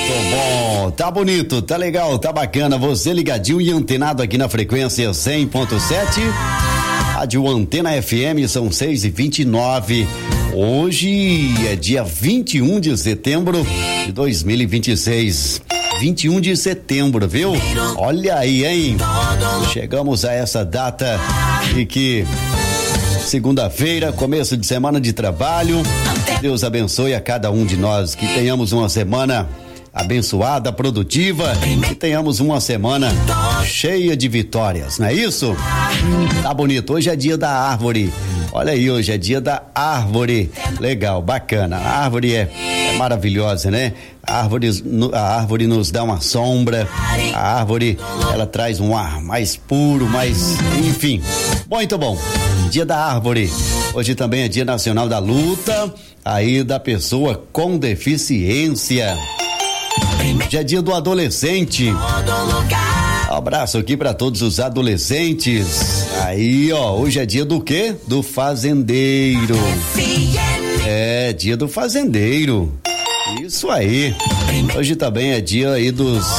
bom, tá bonito, tá legal, tá bacana, você ligadinho e antenado aqui na frequência 100.7, Rádio Antena FM, são 6h29. Hoje é dia 21 de setembro de 2026. 21 de setembro, viu? Olha aí, hein? Chegamos a essa data e que segunda-feira, começo de semana de trabalho. Deus abençoe a cada um de nós, que tenhamos uma semana abençoada, produtiva, que tenhamos uma semana cheia de vitórias, não é isso? Tá bonito, hoje é dia da árvore. Olha aí, hoje é dia da árvore. Legal, bacana. A árvore é maravilhosa, né? A árvore nos dá uma sombra. A árvore, ela traz um ar mais puro, mais, enfim. Muito bom. Dia da árvore. Hoje também é Dia Nacional da Luta aí da pessoa com deficiência. Hoje é dia do adolescente. Abraço aqui para todos os adolescentes. Aí, ó, hoje é dia do quê? Do fazendeiro. É, dia do fazendeiro. Isso aí. Hoje também é dia aí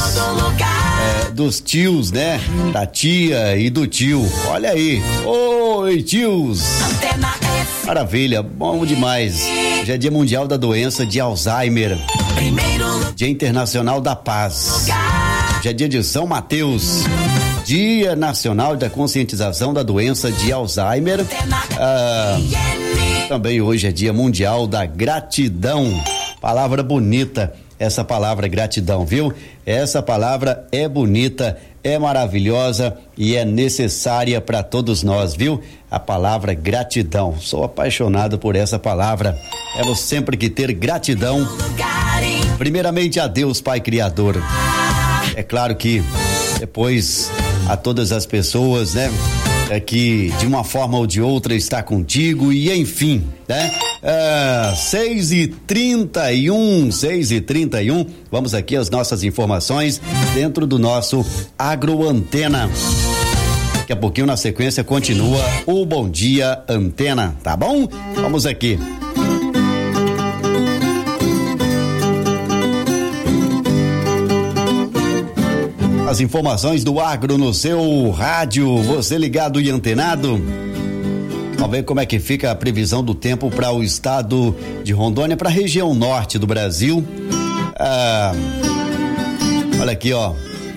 dos tios, né? Da tia e do tio. Olha aí. Oi, tios. Maravilha, bom demais. Hoje é dia mundial da doença de Alzheimer. Dia Internacional da Paz. Hoje é dia de São Mateus. Dia Nacional da Conscientização da Doença de Alzheimer. Também hoje é dia mundial da gratidão. Palavra bonita, essa palavra gratidão, viu? Essa palavra é bonita, é maravilhosa e é necessária para todos nós, viu? A palavra gratidão. Sou apaixonado por essa palavra. Temos sempre que ter gratidão. Primeiramente a Deus, Pai Criador. É claro que depois a todas as pessoas, né? Que de uma forma ou de outra está contigo e enfim, né? 6h31, vamos aqui às nossas informações dentro do nosso Agroantena. Daqui a pouquinho na sequência continua o Bom Dia Antena, tá bom? Vamos aqui. As informações do agro no seu rádio, você ligado e antenado. Vamos ver como é que fica a previsão do tempo para o estado de Rondônia, para a região norte do Brasil. Olha aqui, ó.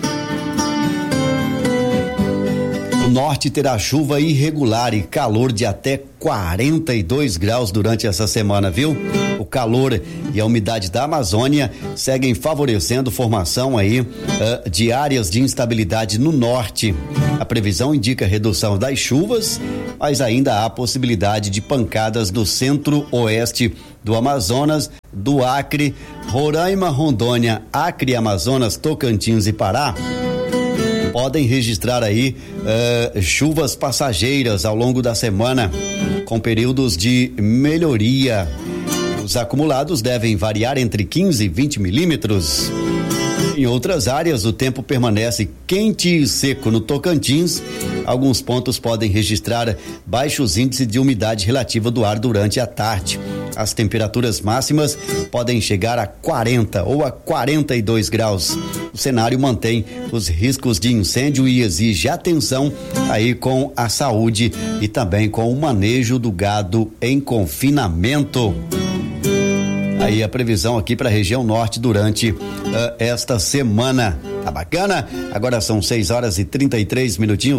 O norte terá chuva irregular e calor de até 42 graus durante essa semana, viu? O calor e a umidade da Amazônia seguem favorecendo formação aí de áreas de instabilidade no norte. A previsão indica redução das chuvas, mas ainda há possibilidade de pancadas do centro-oeste do Amazonas, do Acre, Roraima, Rondônia, Acre, Amazonas, Tocantins e Pará. Podem registrar aí chuvas passageiras ao longo da semana, com períodos de melhoria. Os acumulados devem variar entre 15 e 20 milímetros. Em outras áreas, o tempo permanece quente e seco. No Tocantins, alguns pontos podem registrar baixos índices de umidade relativa do ar durante a tarde. As temperaturas máximas podem chegar a 40 ou a 42 graus. O cenário mantém os riscos de incêndio e exige atenção aí com a saúde e também com o manejo do gado em confinamento. Aí a previsão aqui para a região norte durante esta semana. Tá bacana? Agora são 6h33,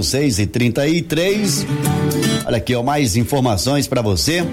6h33. Olha aqui, ó, mais informações para você.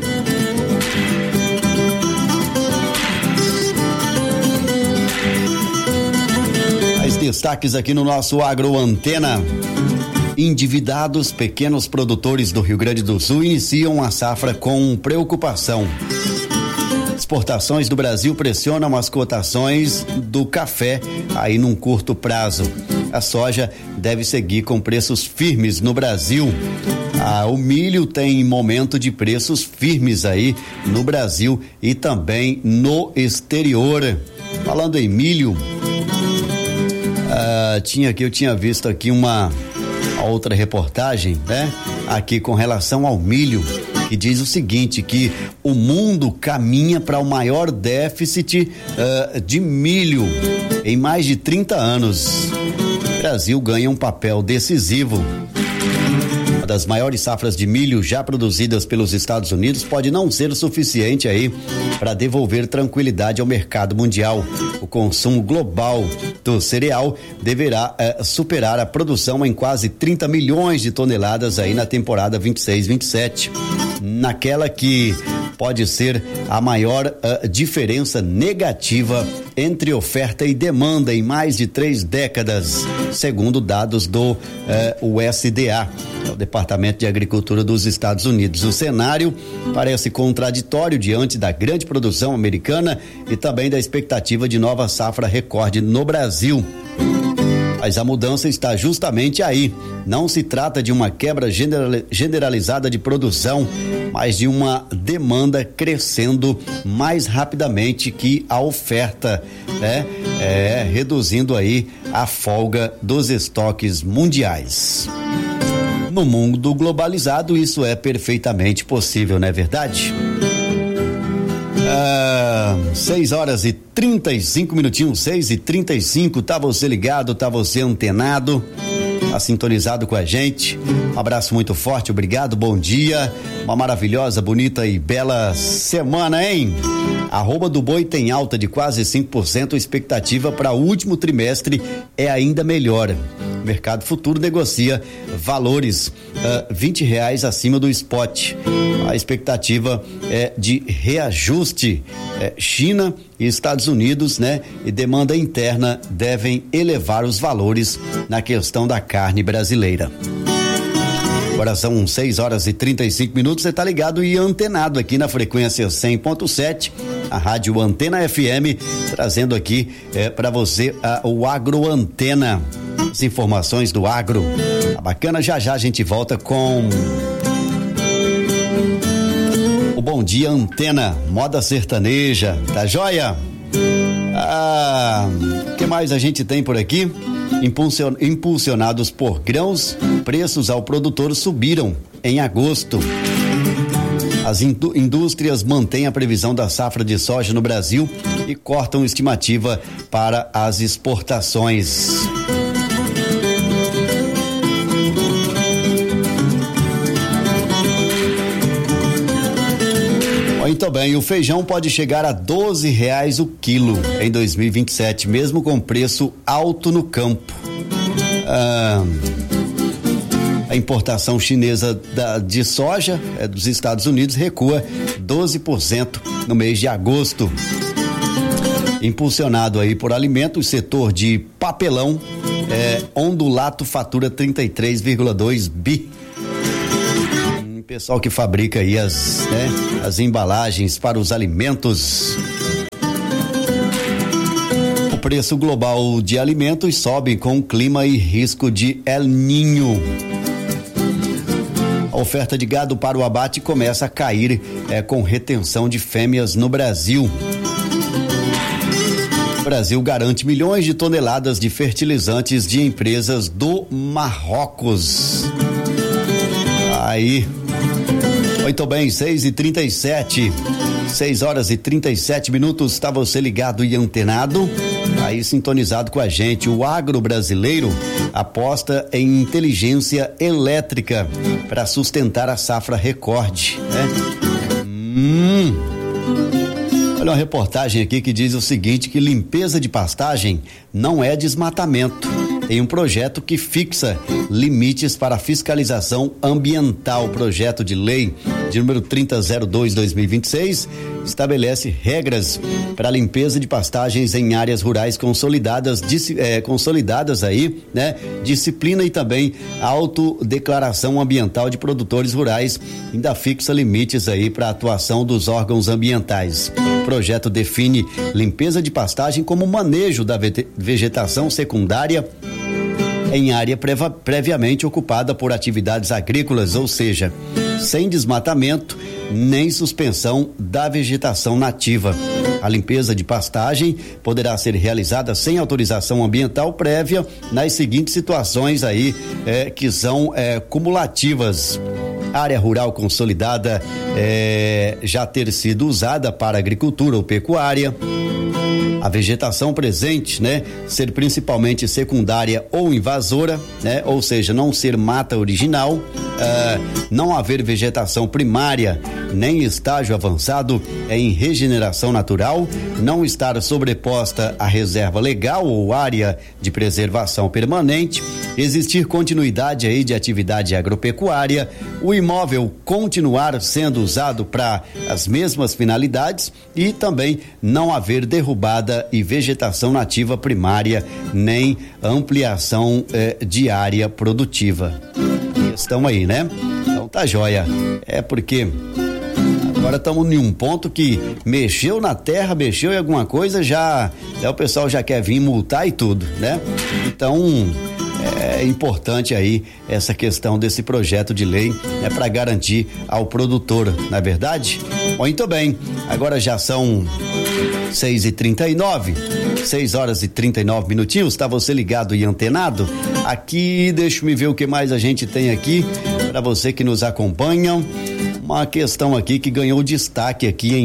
Mais destaques aqui no nosso Agroantena. Endividados, pequenos produtores do Rio Grande do Sul iniciam a safra com preocupação. Exportações do Brasil pressionam as cotações do café aí num curto prazo. A soja deve seguir com preços firmes no Brasil. O milho tem momento de preços firmes aí no Brasil e também no exterior. Falando em milho, eu tinha visto aqui uma outra reportagem, né? Aqui com relação ao milho, que diz o seguinte, que o mundo caminha para o maior déficit de milho em mais de 30 anos. O Brasil ganha um papel decisivo. Uma das maiores safras de milho já produzidas pelos Estados Unidos pode não ser o suficiente aí para devolver tranquilidade ao mercado mundial. O consumo global do cereal deverá superar a produção em quase 30 milhões de toneladas aí na temporada 26-27, naquela que pode ser a maior diferença negativa entre oferta e demanda em mais de 3 décadas, segundo dados do USDA, o Departamento de Agricultura dos Estados Unidos. O cenário parece contraditório diante da grande produção americana e também da expectativa de nova safra recorde no Brasil. Mas a mudança está justamente aí. Não se trata de uma quebra generalizada de produção, mas de uma demanda crescendo mais rapidamente que a oferta, né? Reduzindo aí a folga dos estoques mundiais. No mundo globalizado, isso é perfeitamente possível, não é verdade? 6h35, 6h35, tá você ligado, tá você antenado, tá sintonizado com a gente. Um abraço muito forte, obrigado, bom dia, uma maravilhosa, bonita e bela semana, hein? Arroba do boi tem alta de quase 5%, expectativa para o último trimestre é ainda melhor. O mercado futuro negocia valores R$20 acima do spot. A expectativa é de reajuste. China e Estados Unidos, né? E demanda interna devem elevar os valores na questão da carne brasileira. Agora são 6h35, você tá ligado e antenado aqui na frequência 100.7, a Rádio Antena FM, trazendo aqui para você o Agro Antena. As informações do agro. Tá bacana, já a gente volta com o Bom Dia Antena, moda sertaneja, tá joia? O que mais a gente tem por aqui? Impulsionados por grãos, preços ao produtor subiram em agosto. As indústrias mantêm a previsão da safra de soja no Brasil e cortam estimativa para as exportações. Muito bem, o feijão pode chegar a R$12 o quilo em 2027, mesmo com preço alto no campo. A importação chinesa de soja dos Estados Unidos recua 12% no mês de agosto. Impulsionado aí por alimentos, o setor de papelão, Ondulato fatura 33,2 bi. Pessoal que fabrica aí as embalagens para os alimentos. O preço global de alimentos sobe com clima e risco de El Niño. A oferta de gado para o abate começa a cair com retenção de fêmeas no Brasil. O Brasil garante milhões de toneladas de fertilizantes de empresas do Marrocos. Aí. Muito bem, 6h37, 6h37, tá você ligado e antenado, aí sintonizado com a gente. O agro brasileiro aposta em inteligência elétrica para sustentar a safra recorde, né? Olha uma reportagem aqui que diz o seguinte, que limpeza de pastagem não é desmatamento. Tem um projeto que fixa limites para a fiscalização ambiental. O projeto de lei de número 3002/2026 estabelece regras para a limpeza de pastagens em áreas rurais consolidadas aí, né? Disciplina e também autodeclaração ambiental de produtores rurais, ainda fixa limites aí para a atuação dos órgãos ambientais. O projeto define limpeza de pastagem como manejo da vegetação secundária em área previamente ocupada por atividades agrícolas, ou seja, sem desmatamento nem suspensão da vegetação nativa. A limpeza de pastagem poderá ser realizada sem autorização ambiental prévia nas seguintes situações aí que são cumulativas. Área rural consolidada já ter sido usada para agricultura ou pecuária. A vegetação presente, né, ser principalmente secundária ou invasora, né, ou seja, não ser mata original, não haver vegetação primária nem estágio avançado em regeneração natural, não estar sobreposta à reserva legal ou área de preservação permanente, existir continuidade aí de atividade agropecuária, o imóvel continuar sendo usado para as mesmas finalidades e também não haver derrubada e vegetação nativa primária nem ampliação de área produtiva. Estão aí, né? Então tá joia. É porque agora estamos em um ponto que mexeu na terra, mexeu em alguma coisa, já o pessoal já quer vir multar e tudo, né? Então é importante aí essa questão desse projeto de lei, para garantir ao produtor, não é verdade? Muito bem, agora já são 6h39, 6 horas e 39 minutinhos, tá você ligado e antenado? Aqui, deixa eu ver o que mais a gente tem aqui, para você que nos acompanha, uma questão aqui que ganhou destaque aqui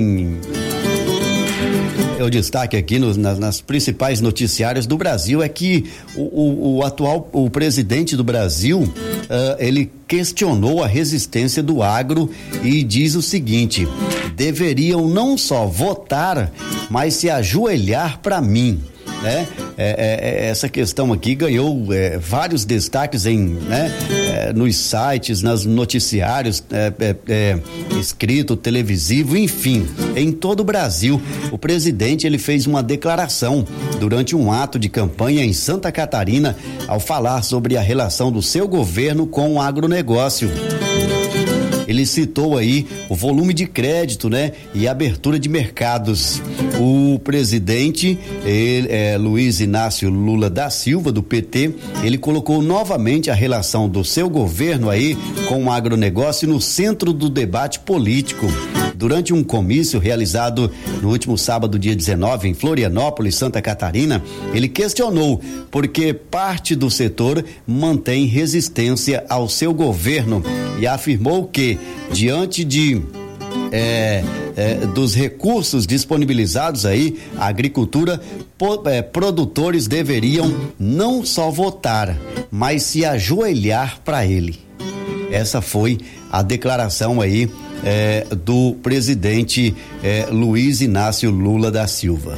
nas principais noticiários do Brasil, é que o presidente do Brasil, ele questionou a resistência do agro e diz o seguinte: deveriam não só votar, mas se ajoelhar para mim, né? Essa questão aqui ganhou vários destaques nos sites, nos noticiários, escrito, televisivo, enfim, em todo o Brasil. O presidente, ele fez uma declaração durante um ato de campanha em Santa Catarina ao falar sobre a relação do seu governo com o agronegócio. Ele citou aí o volume de crédito, né? E abertura de mercados. O presidente, Luiz Inácio Lula da Silva, do PT, ele colocou novamente a relação do seu governo aí com o agronegócio no centro do debate político. Durante um comício realizado no último sábado, dia 19, em Florianópolis, Santa Catarina, ele questionou por que parte do setor mantém resistência ao seu governo e afirmou que, diante dos recursos disponibilizados aí, a agricultura, produtores deveriam não só votar, mas se ajoelhar para ele. Essa foi a declaração aí do presidente Luiz Inácio Lula da Silva.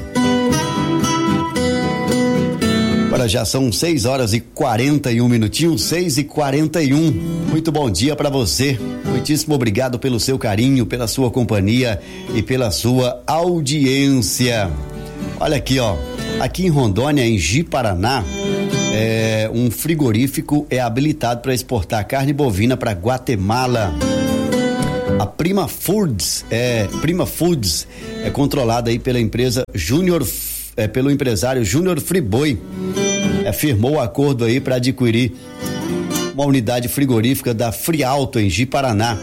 Agora já são 6 horas e 41 minutinhos, 6h41. Muito bom dia para você. Muitíssimo obrigado pelo seu carinho, pela sua companhia e pela sua audiência. Olha aqui, ó. Aqui em Rondônia, em Ji-Paraná, um frigorífico é habilitado para exportar carne bovina para Guatemala. A Prima Foods é controlada aí pela empresa pelo empresário Júnior Friboi. Firmou o acordo aí para adquirir uma unidade frigorífica da Frialto em Ji-Paraná.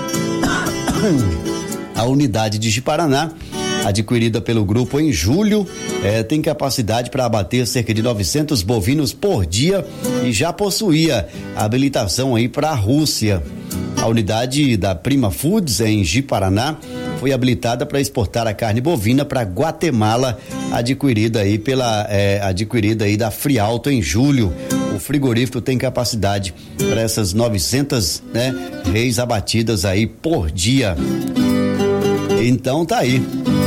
A unidade de Ji-Paraná, adquirida pelo grupo em julho, tem capacidade para abater cerca de 900 bovinos por dia e já possuía habilitação aí para a Rússia. A unidade da Prima Foods em Ji-Paraná foi habilitada para exportar a carne bovina para Guatemala, adquirida aí da Frialto em julho. O frigorífico tem capacidade para essas 900, reis abatidas aí por dia. Então tá aí.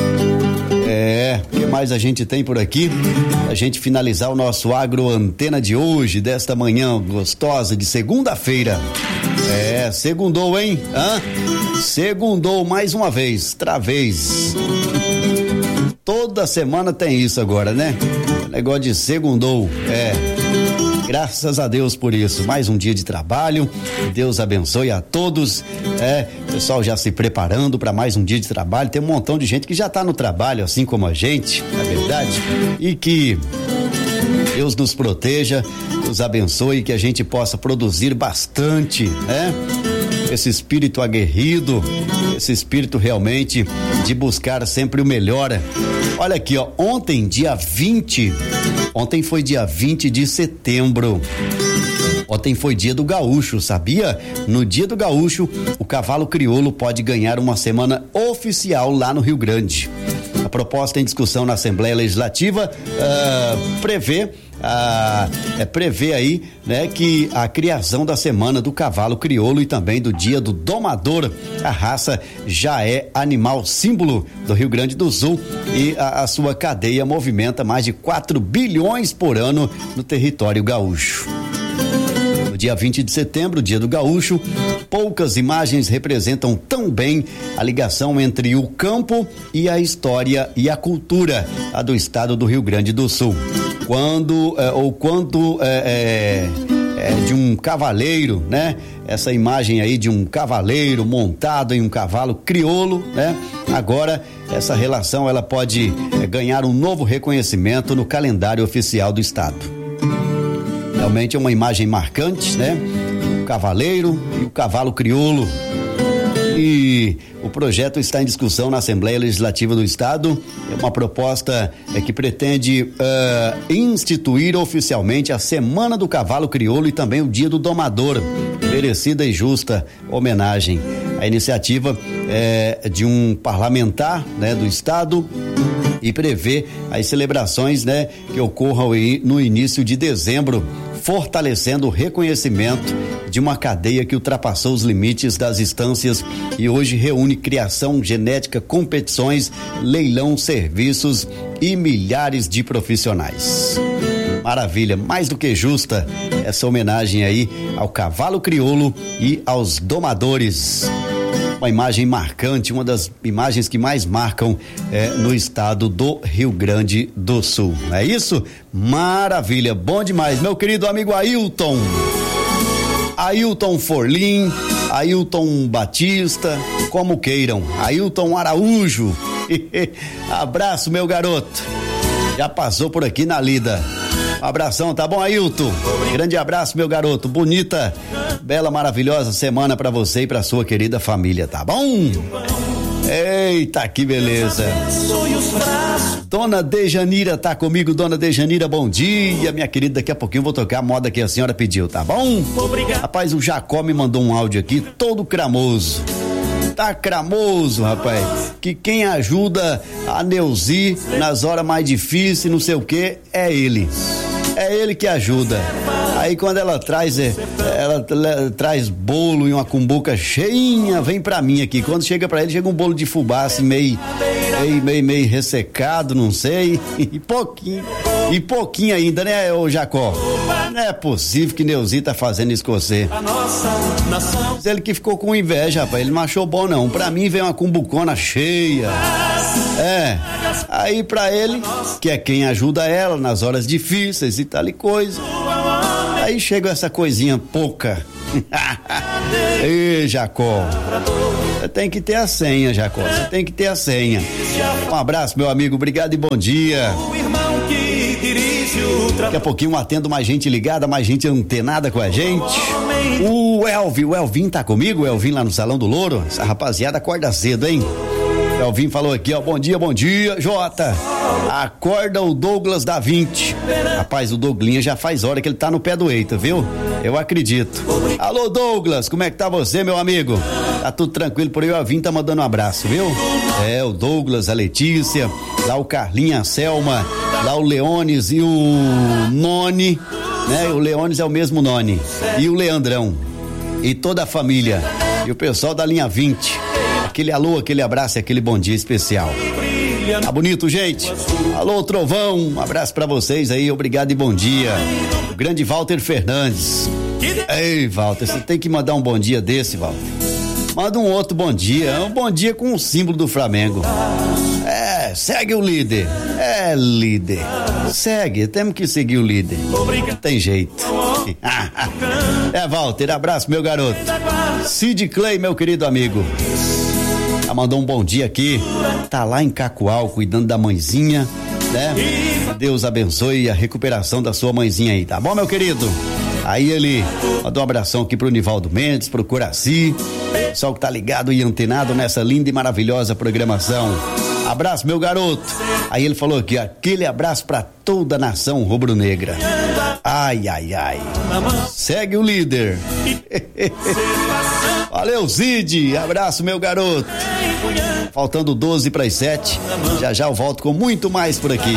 O que mais a gente tem por aqui? A gente finalizar o nosso Agro Antena de hoje, desta manhã gostosa de segunda-feira. Segundou, hein? Segundou mais uma vez, travês. Toda semana tem isso agora, né? Negócio de segundou, Graças a Deus por isso. Mais um dia de trabalho. Deus abençoe a todos. Pessoal já se preparando para mais um dia de trabalho. Tem um montão de gente que já está no trabalho, assim como a gente, na verdade. E que Deus nos proteja, nos abençoe, que a gente possa produzir bastante, esse espírito aguerrido, esse espírito realmente de buscar sempre o melhor. Olha aqui, ó, ontem foi dia 20 de setembro. Ontem foi dia do gaúcho, sabia? No dia do gaúcho, o cavalo crioulo pode ganhar uma semana oficial lá no Rio Grande. A proposta em discussão na Assembleia Legislativa prevê aí, né, que a criação da semana do cavalo crioulo e também do dia do domador. A raça já é animal símbolo do Rio Grande do Sul e a sua cadeia movimenta mais de 4 bilhões por ano no território gaúcho. No dia 20 de setembro, dia do gaúcho, poucas imagens representam tão bem a ligação entre o campo e a história e a cultura do estado do Rio Grande do Sul. Quando de um cavaleiro, né? Essa imagem aí de um cavaleiro montado em um cavalo crioulo, né? Agora essa relação ela pode ganhar um novo reconhecimento no calendário oficial do estado. Realmente é uma imagem marcante, né? O cavaleiro e o cavalo crioulo. E o projeto está em discussão na Assembleia Legislativa do Estado. É uma proposta que pretende instituir oficialmente a Semana do Cavalo Crioulo e também o Dia do Domador. Merecida e justa homenagem. A iniciativa é de um parlamentar, né, do Estado e prevê as celebrações, né, que ocorram aí no início de dezembro, fortalecendo o reconhecimento de uma cadeia que ultrapassou os limites das instâncias e hoje reúne criação genética, competições, leilão, serviços e milhares de profissionais. Maravilha, mais do que justa essa homenagem aí ao cavalo crioulo e aos domadores. Uma imagem marcante, uma das imagens que mais marcam no estado do Rio Grande do Sul. Não é isso? Maravilha, bom demais. Meu querido amigo Ailton Forlim, Ailton Batista, como queiram, Ailton Araújo. Abraço, meu garoto. Já passou por aqui na lida. Um abração, tá bom, Ailton? Grande abraço, meu garoto. Bonita, bela, maravilhosa semana pra você e pra sua querida família, tá bom? Eita, que beleza. Dona Dejanira tá comigo. Dona Dejanira, bom dia, minha querida. Daqui a pouquinho eu vou tocar a moda que a senhora pediu, tá bom? Obrigado. Rapaz, o Jacó me mandou um áudio aqui todo cramoso. Tá cramoso, rapaz, que quem ajuda a Neuzi nas horas mais difíceis, não sei o que, é ele que ajuda. Aí quando ela traz bolo e uma cumbuca cheinha, vem pra mim aqui. Quando chega pra ele, chega um bolo de fubá assim, meio ressecado, não sei, e pouquinho ainda, né, ô Jacó? Não é possível que Neuzi tá fazendo isso com você. Mas ele que ficou com inveja, rapaz, ele não achou bom não. Pra mim vem uma cumbucona cheia. Aí pra ele, que é quem ajuda ela nas horas difíceis e tal e coisa, aí chega essa coisinha pouca. Ei, Jacó, você tem que ter a senha, Jacó, você tem que ter a senha. Um abraço, meu amigo, obrigado e bom dia. Daqui a pouquinho atendo mais gente ligada, mais gente antenada com a gente. O Elvin tá comigo, o Elvin lá no Salão do Louro. Essa rapaziada acorda cedo, hein? O Elvin falou aqui, ó, bom dia, Jota. Acorda o Douglas da 20. Rapaz, o Douglinha já faz hora que ele tá no pé do Eita, viu? Eu acredito. Alô, Douglas, como é que tá você, meu amigo? Tá tudo tranquilo por aí? O Elvin tá mandando um abraço, viu? O Douglas, a Letícia, lá o Carlinha, a Selma, lá o Leones e o Noni, né? O Leones é o mesmo Noni. E o Leandrão. E toda a família. E o pessoal da linha 20. Aquele alô, aquele abraço e aquele bom dia especial. Tá bonito, gente? Alô, Trovão, um abraço pra vocês aí, obrigado e bom dia. O grande Walter Fernandes. Ei, Walter, você tem que mandar um bom dia desse, Walter. Manda um outro bom dia, um bom dia com o símbolo do Flamengo. Segue o líder. Líder. Segue, temos que seguir o líder. Não tem jeito. Walter, abraço, meu garoto. Cid Clay, meu querido amigo. Mandou um bom dia aqui, tá lá em Cacoal cuidando da mãezinha, né? Deus abençoe a recuperação da sua mãezinha aí, tá bom, meu querido? Aí ele mandou um abração aqui pro Nivaldo Mendes, pro Curaci, pessoal que tá ligado e antenado nessa linda e maravilhosa programação. Abraço, meu garoto. Aí ele falou aqui, aquele abraço pra toda a nação rubro-negra. Ai, ai, ai. Segue o líder. Valeu, Zid. Abraço, meu garoto. Faltando 12 para as 7. Já já eu volto com muito mais por aqui.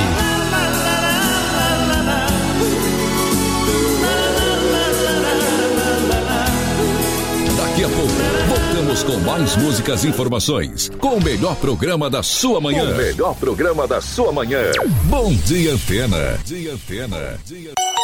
Daqui a pouco, voltamos com mais músicas e informações. Com o melhor programa da sua manhã. O melhor programa da sua manhã. Bom dia, Antena. Dia Antena.